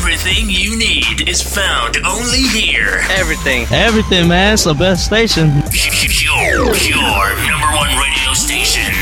Everything you need is found only here. Everything, man. It's the best station. Your number one radio station.